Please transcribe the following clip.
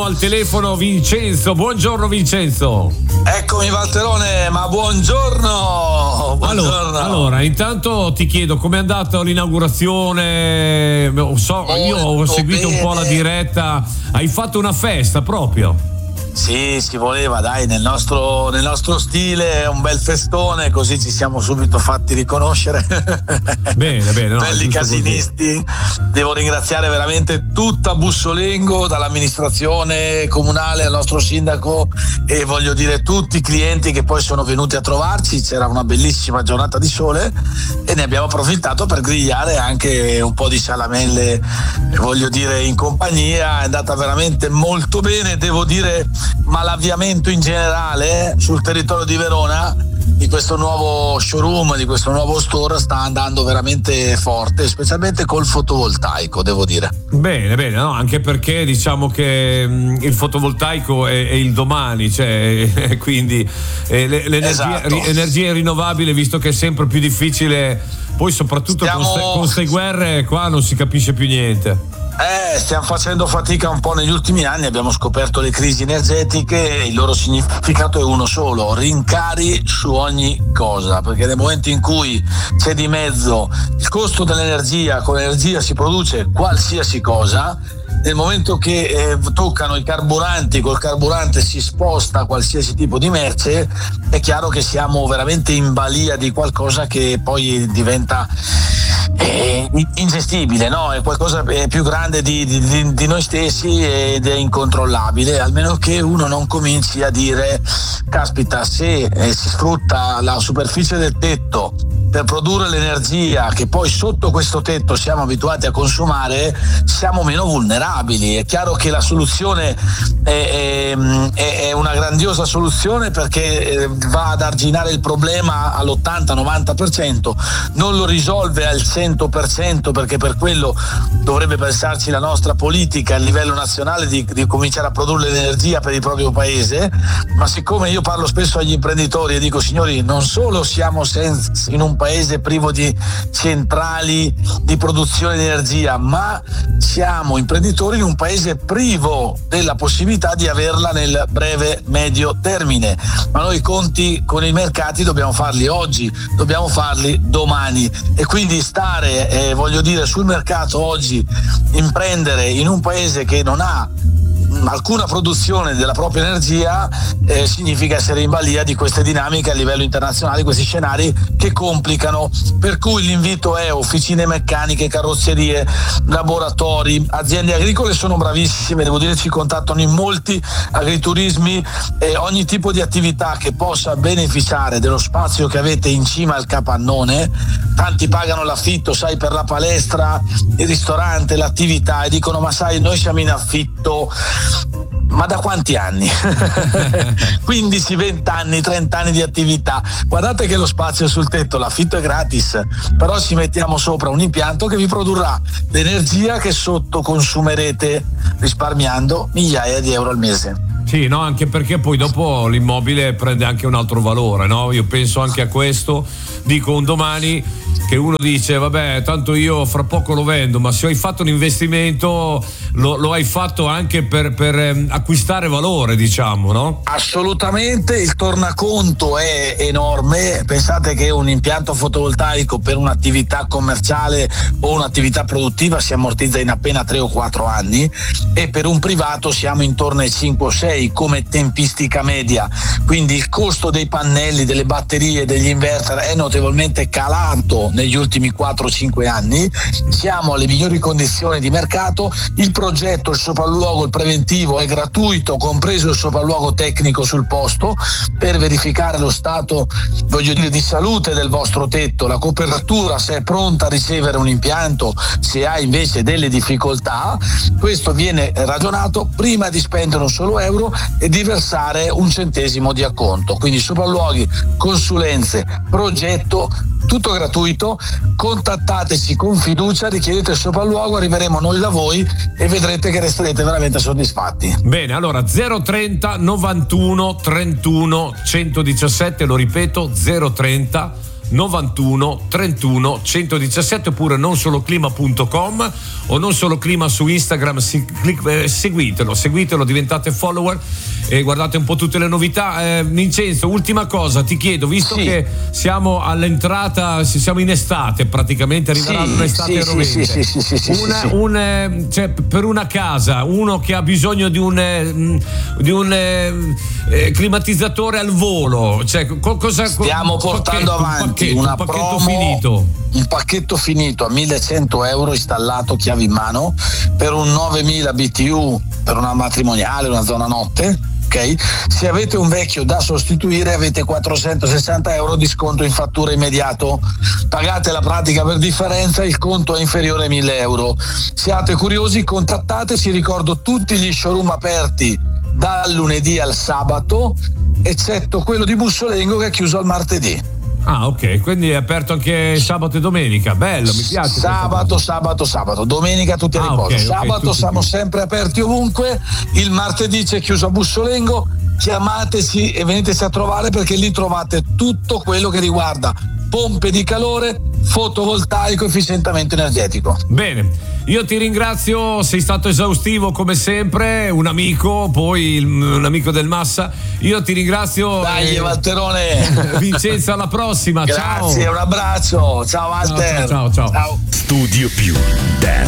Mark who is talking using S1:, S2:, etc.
S1: al telefono Vincenzo. Buongiorno Vincenzo.
S2: Eccomi Valterone, ma buongiorno.
S1: Allora, intanto ti chiedo com'è andata l'inaugurazione. Io ho seguito un po' la diretta. Hai fatto una festa proprio?
S2: Sì, si voleva, dai, nel nostro stile, un bel festone, così ci siamo subito fatti riconoscere.
S1: Bene, no,
S2: belli casinisti. Così. Devo ringraziare veramente tutta Bussolengo, dall'amministrazione comunale al nostro sindaco, e voglio dire tutti i clienti che poi sono venuti a trovarci. C'era una bellissima giornata di sole e ne abbiamo approfittato per grigliare anche un po' di salamelle, voglio dire, in compagnia. È andata veramente molto bene, devo dire. Ma l'avviamento in generale sul territorio di Verona di questo nuovo showroom, di questo nuovo store, sta andando veramente forte, specialmente col fotovoltaico, devo dire.
S1: Bene, no, anche perché diciamo che il fotovoltaico è il domani, cioè, quindi l'energia energia rinnovabile, visto che è sempre più difficile, poi soprattutto con queste guerre qua non si capisce più niente.
S2: Stiamo facendo fatica un po' negli ultimi anni, abbiamo scoperto le crisi energetiche e il loro significato è uno solo: rincari su ogni cosa, perché nel momento in cui c'è di mezzo il costo dell'energia, con l'energia si produce qualsiasi cosa. Nel momento che toccano i carburanti, col carburante si sposta qualsiasi tipo di merce, è chiaro che siamo veramente in balia di qualcosa che poi diventa ingestibile, no? È qualcosa più grande di noi stessi ed è incontrollabile, almeno che uno non cominci a dire: caspita, se si sfrutta la superficie del tetto per produrre l'energia che poi sotto questo tetto siamo abituati a consumare, siamo meno vulnerabili. È chiaro che la soluzione è una grandiosa soluzione, perché va ad arginare il problema all'80-90%, non lo risolve al 100%, perché per quello dovrebbe pensarci la nostra politica a livello nazionale di cominciare a produrre l'energia per il proprio paese. Ma siccome io parlo spesso agli imprenditori e dico: signori, non solo siamo in un paese privo di centrali di produzione di energia, ma siamo imprenditori in un paese privo della possibilità di averla nel breve medio termine. Ma noi i conti con i mercati dobbiamo farli oggi, dobbiamo farli domani, e quindi stare voglio dire sul mercato oggi, imprendere in un paese che non ha alcuna produzione della propria energia significa essere in balia di queste dinamiche a livello internazionale, questi scenari che complicano. Per cui l'invito è: officine meccaniche, carrozzerie, laboratori, aziende agricole sono bravissime, devo dire, ci contattano in molti, agriturismi, ogni tipo di attività che possa beneficiare dello spazio che avete in cima al capannone. Tanti pagano l'affitto, sai, per la palestra, il ristorante, l'attività, e dicono: ma sai, noi siamo in affitto ma da quanti anni? 15, 20 anni, 30 anni di attività. Guardate che lo spazio sul tetto, l'affitto è gratis, però ci mettiamo sopra un impianto che vi produrrà l'energia che sotto consumerete, risparmiando migliaia di euro al mese.
S1: Sì, no, anche perché poi dopo l'immobile prende anche un altro valore, no? Io penso anche a questo, dico un domani che uno dice: vabbè, tanto io fra poco lo vendo, ma se hai fatto un investimento lo hai fatto anche per acquistare valore, diciamo, no?
S2: Assolutamente, il tornaconto è enorme. Pensate che un impianto fotovoltaico per un'attività commerciale o un'attività produttiva si ammortizza in appena 3 o 4 anni, e per un privato siamo intorno ai 5 o 6 come tempistica media. Quindi il costo dei pannelli, delle batterie, degli inverter è notevolmente calato negli ultimi 4-5 anni. Siamo alle migliori condizioni di mercato. Il progetto, il sopralluogo, il preventivo è gratuito, compreso il sopralluogo tecnico sul posto per verificare lo stato, voglio dire, di salute del vostro tetto, la copertura, se è pronta a ricevere un impianto, se ha invece delle difficoltà. Questo viene ragionato prima di spendere un solo euro e di versare un centesimo di acconto. Quindi sopralluoghi, consulenze, progetto, tutto gratuito. Contattateci con fiducia, richiedete il sopralluogo, arriveremo noi da voi e vedrete che resterete veramente soddisfatti.
S1: Bene, allora 030 91 31 117, lo ripeto, 030 91 31 117, oppure nonsoloclima.com o non solo clima su Instagram. Seguitelo, diventate follower e guardate un po' tutte le novità. Vincenzo, ultima cosa ti chiedo, visto che siamo all'entrata, siamo in estate praticamente, arriverà un'estate rovente, cioè, per una casa, uno che ha bisogno di un climatizzatore al volo, cioè cosa
S2: stiamo portando avanti? Una promo,
S1: finito.
S2: Un pacchetto finito a 1.100 euro installato chiavi in mano per un 9.000 BTU per una matrimoniale, una zona notte. Okay. Se avete un vecchio da sostituire avete 460 euro di sconto in fattura immediato, pagate la pratica per differenza, il conto è inferiore ai 1.000 euro. Siate curiosi, contattateci, ricordo tutti gli showroom aperti dal lunedì al sabato, eccetto quello di Bussolengo che è chiuso al martedì.
S1: Ah, ok, quindi è aperto anche sabato e domenica. Bello, mi piace.
S2: Sabato, domenica tutti a riposo.
S1: Okay,
S2: sabato siamo sempre aperti ovunque, il martedì c'è chiuso a Bussolengo. Chiamateci e veniteci a trovare, perché lì trovate tutto quello che riguarda pompe di calore, fotovoltaico, efficientamento energetico.
S1: Bene, io ti ringrazio, sei stato esaustivo come sempre, un amico del Massa. Io ti ringrazio.
S2: Dai, Walterone.
S1: Vincenzo, alla prossima.
S2: Grazie, ciao. Un abbraccio. Ciao Walter.
S1: Ciao.
S3: Studio Più.